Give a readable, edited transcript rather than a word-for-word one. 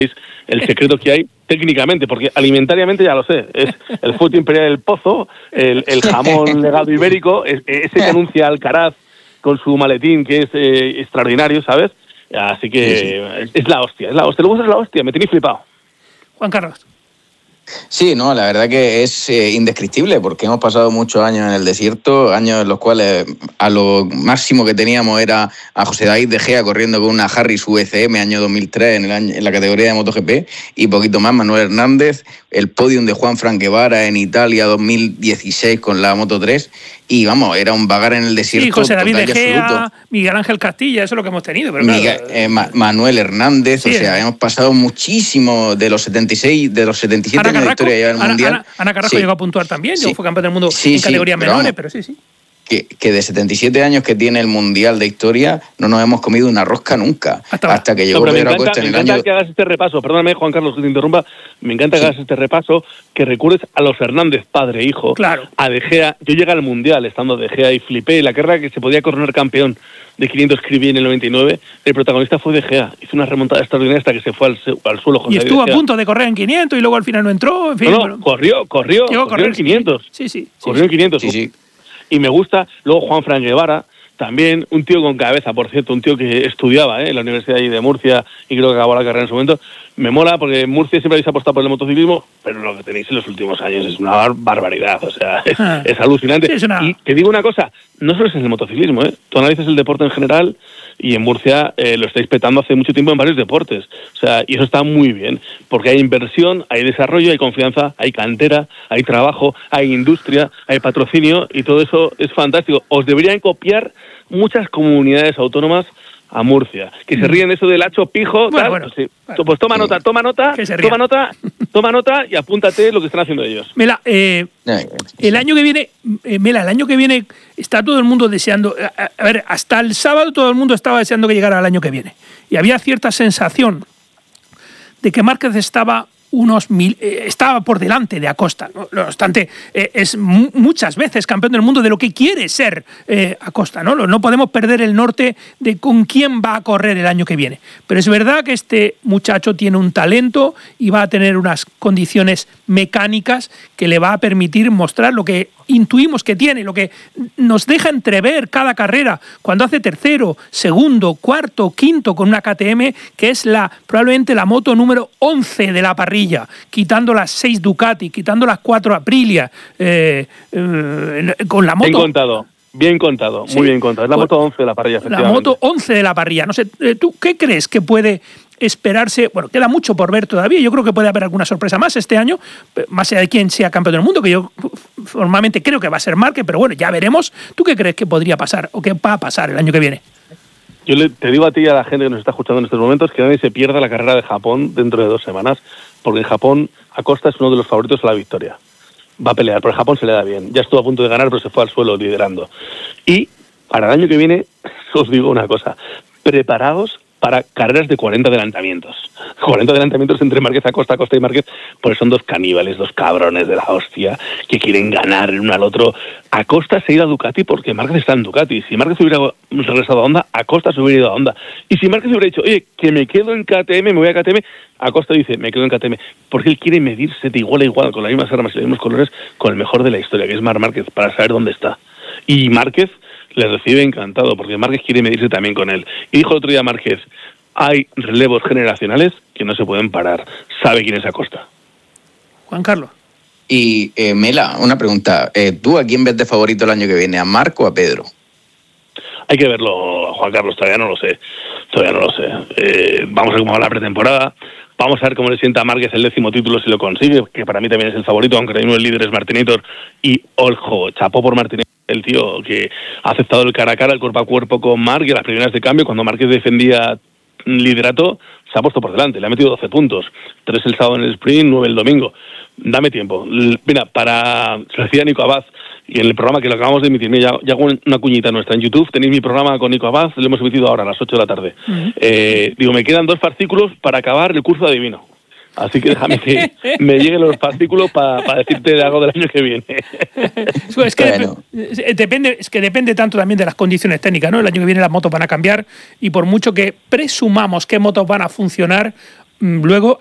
el secreto que hay técnicamente, porque alimentariamente ya lo sé, es el fuerte imperial del Pozo, el jamón legado ibérico, ese que anuncia Alcaraz con su maletín, que es extraordinario, ¿sabes? Así que es la hostia. Luego es la hostia, me tenéis flipado. Juan Carlos. Sí, no, la verdad que es indescriptible, porque hemos pasado muchos años en el desierto, años en los cuales a lo máximo que teníamos era a José David De Gea corriendo con una Harris VCM año 2003 en la categoría de MotoGP, y poquito más Manuel Hernández, el podium de Juan Fran Guevara en Italia 2016 con la Moto 3, y vamos, era un vagar en el desierto. Sí, José David De Gea, absoluto. Miguel Ángel Castilla, eso es lo que hemos tenido. Pero claro, Manuel Hernández, sí, o sea, hemos pasado muchísimo de los 76, de los 77 años de historia ya en el Mundial. Ana Carrasco llegó a puntuar también, fue campeón del mundo en categorías menores, pero sí. Que de 77 años que tiene el Mundial de historia no nos hemos comido una rosca nunca. Hasta que llegó Pedro Acosta en el año... Me encanta que hagas este repaso, perdóname Juan Carlos que te interrumpa, me encanta que hagas este repaso, que recuerdes a los Hernández, padre e hijo, claro. A De Gea. Yo llegué al Mundial estando De Gea y flipé, la carrera que se podía coronar campeón de 500 escribí en el 99, el protagonista fue De Gea, hizo una remontada extraordinaria hasta que se fue al suelo. José y estuvo a punto de correr en 500 y luego al final no entró, en fin. No, corrió en 500. Sí. Corrió en 500. Sí. Y me gusta, luego Juan Fran Guevara, también un tío con cabeza, por cierto, un tío que estudiaba en la Universidad de Murcia y creo que acabó la carrera en su momento. Me mola porque en Murcia siempre habéis apostado por el motociclismo, pero lo que tenéis en los últimos años es una barbaridad, o sea, es alucinante. Sí, Y te digo una cosa, no solo es en el motociclismo, tú analizas el deporte en general y en Murcia lo estáis petando hace mucho tiempo en varios deportes, o sea, y eso está muy bien, porque hay inversión, hay desarrollo, hay confianza, hay cantera, hay trabajo, hay industria, hay patrocinio y todo eso es fantástico. Os deberían copiar muchas comunidades autónomas a Murcia, que se ríen de eso del hacho pijo, bueno, sí. Pues toma nota y apúntate lo que están haciendo ellos. Mela, el año que viene está todo el mundo deseando, a ver, hasta el sábado todo el mundo estaba deseando que llegara el año que viene, y había cierta sensación de que Márquez estaba estaba por delante de Acosta. No obstante, es muchas veces campeón del mundo de lo que quiere ser Acosta, ¿no? No podemos perder el norte de con quién va a correr el año que viene. Pero es verdad que este muchacho tiene un talento y va a tener unas condiciones mecánicas que le va a permitir mostrar lo que intuimos que tiene, lo que nos deja entrever cada carrera cuando hace tercero, segundo, cuarto, quinto con una KTM que es probablemente la moto número 11 de la parrilla, quitando las 6 Ducati, quitando las 4 Aprilia, con la moto... Bien contado, ¿sí? Muy bien contado. Es la moto 11 de la parrilla, efectivamente. La moto 11 de la parrilla. No sé, ¿tú qué crees que puede esperarse? Bueno, queda mucho por ver todavía. Yo creo que puede haber alguna sorpresa más este año, más allá de quién sea campeón del mundo, que yo formalmente creo que va a ser Márquez, pero bueno, ya veremos. ¿Tú qué crees que podría pasar o qué va a pasar el año que viene? Yo te digo a ti y a la gente que nos está escuchando en estos momentos que nadie se pierda la carrera de Japón dentro de 2 semanas, porque en Japón Acosta es uno de los favoritos a la victoria. Va a pelear, pero Japón se le da bien. Ya estuvo a punto de ganar, pero se fue al suelo liderando. Y para el año que viene, os digo una cosa, preparaos para carreras de 40 adelantamientos. 40 adelantamientos entre Márquez, Acosta y Márquez, porque son 2 caníbales, 2 cabrones de la hostia, que quieren ganar el uno al otro. Acosta se ha ido a Ducati porque Márquez está en Ducati. Si Márquez hubiera regresado a Honda, Acosta se hubiera ido a Honda. Y si Márquez hubiera dicho, oye, que me quedo en KTM, me voy a KTM, Acosta dice, me quedo en KTM, porque él quiere medirse de igual a igual, con las mismas armas y los mismos colores, con el mejor de la historia, que es Marc Márquez, para saber dónde está. Y Márquez le recibe encantado, porque Márquez quiere medirse también con él. Y dijo el otro día Márquez, hay relevos generacionales que no se pueden parar. Sabe quién es Acosta. Juan Carlos. Y Mela, una pregunta. ¿Tú a quién ves de favorito el año que viene? ¿A Marc o a Pedro? Hay que verlo, Juan Carlos, todavía no lo sé. Vamos a ver cómo va la pretemporada. Vamos a ver cómo le sienta a Márquez el 10º título si lo consigue, que para mí también es el favorito, aunque ahora mismo el líder es Martinator. Y ojo, chapó por Martinator, el tío que ha aceptado el cara a cara, el cuerpo a cuerpo con Márquez, las primeras de cambio, cuando Márquez defendía liderato, se ha puesto por delante, le ha metido 12 puntos, 3 el sábado en el sprint, 9 el domingo. Dame tiempo. Mira, se decía Nico Abad, y en el programa que lo acabamos de emitir, ya hago una cuñita nuestra en YouTube, tenéis mi programa con Nico Abad, lo hemos emitido ahora a las 8 de la tarde. Digo, me quedan 2 fascículos para acabar el curso adivino. Así que déjame que me lleguen los fascículos para decirte algo del año que viene. Es que depende tanto también de las condiciones técnicas, ¿no? El año que viene las motos van a cambiar y por mucho que presumamos qué motos van a funcionar, luego